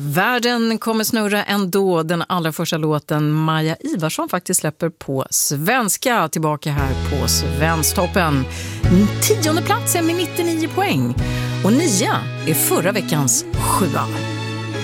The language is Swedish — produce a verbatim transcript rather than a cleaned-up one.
Världen kommer snurra ändå, den allra första låten Maja Ivarsson faktiskt släpper på svenska. Tillbaka här på Svensktoppen. Tionde platsen med nittionio poäng. Och nia är förra veckans sjua.